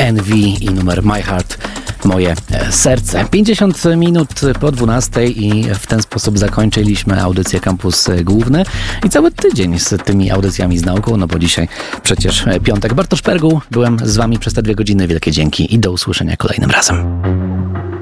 Envy i numer My Heart, moje serce. 50 minut po 12 i w ten sposób zakończyliśmy audycję Campus Główny i cały tydzień z tymi audycjami z nauką, no bo dzisiaj przecież piątek. Bartosz Perguł, byłem z wami przez te 2 godziny. Wielkie dzięki i do usłyszenia kolejnym razem.